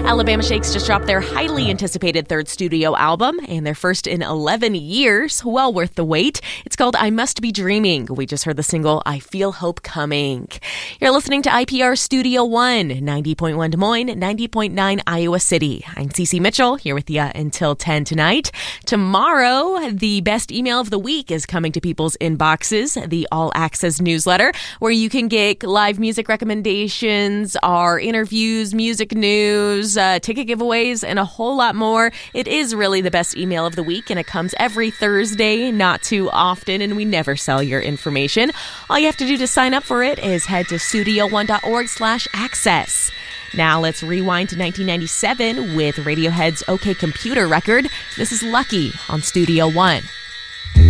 Alabama Shakes just dropped their highly anticipated third studio album, and their first in 11 years. Well worth the wait. It's called I Must Be Dreaming. We just heard the single I Feel Hope Coming. You're listening to IPR Studio One, 90.1 Des Moines, 90.9 Iowa City. I'm Cece Mitchell, here with you until 10 tonight. Tomorrow, the best email of the week is coming to people's inboxes, the All Access newsletter, where you can get live music recommendations, our interviews, music news, ticket giveaways, and a whole lot more. It is really the best email of the week, and it comes every Thursday, not too often, and we never sell your information. All you have to do to sign up for it is head to studio1.org/access. Now let's rewind to 1997 with Radiohead's OK Computer record. This is Lucky on Studio One.